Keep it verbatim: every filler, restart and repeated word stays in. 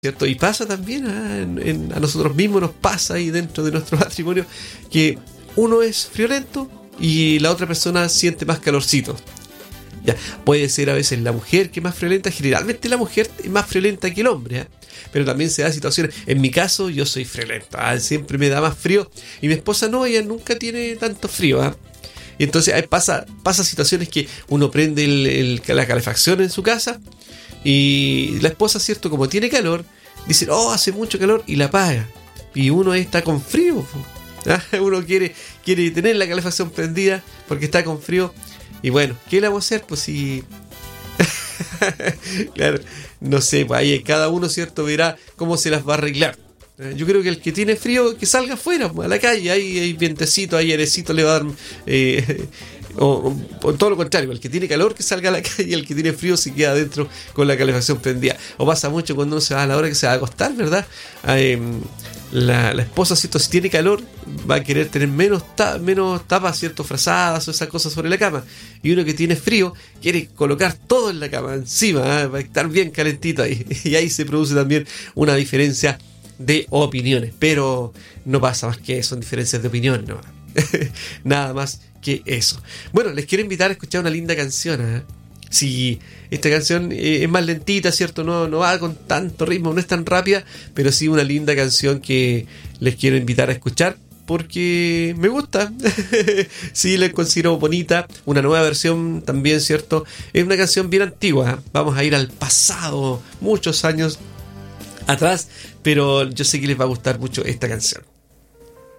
¿cierto? Y pasa también a, en, en, a nosotros mismos, nos pasa ahí dentro de nuestro matrimonio que uno es friolento y la otra persona siente más calorcito. Ya, puede ser a veces la mujer que es más friolenta, generalmente la mujer es más friolenta que el hombre, ¿eh? Pero también se da situaciones. En mi caso, yo soy friolento, ¿eh? Siempre me da más frío. Y mi esposa no, ella nunca tiene tanto frío, ¿eh? Y entonces ahí pasa, pasa situaciones que uno prende el, el, la calefacción en su casa y la esposa, ¿cierto? Como tiene calor, dice, oh, hace mucho calor, y la apaga. Y uno ahí está con frío, ¿eh? Uno quiere, quiere tener la calefacción prendida porque está con frío. Y bueno, ¿qué le vamos a hacer? Pues si... claro, no sé, pues ahí cada uno, ¿cierto? Verá cómo se las va a arreglar. Yo creo que el que tiene frío, que salga afuera, pues, a la calle, ahí hay vientecito, ahí airecito le va a dar... Eh, o, o todo lo contrario, el que tiene calor que salga a la calle, el que tiene frío se queda adentro con la calefacción prendida. O pasa mucho cuando uno se va a la hora que se va a acostar, ¿verdad? Eh, la, la esposa, ¿cierto? Si tiene calor va a querer tener menos, ta- menos tapas, ¿cierto? Frazadas o esas cosas sobre la cama. Y uno que tiene frío quiere colocar todo en la cama, encima, ¿eh? Va a estar bien calentito ahí. Y ahí se produce también una diferencia de opiniones. Pero no pasa más que eso, son diferencias de opinión, ¿no? Nada más que eso. Bueno, les quiero invitar a escuchar una linda canción, ¿eh? Si esta canción eh, es más lentita, ¿cierto? No, no va con tanto ritmo, no es tan rápida, pero sí una linda canción que les quiero invitar a escuchar porque me gusta. Sí, la considero bonita. Una nueva versión también, ¿cierto? Es una canción bien antigua, ¿eh? Vamos a ir al pasado, muchos años atrás, pero yo sé que les va a gustar mucho esta canción.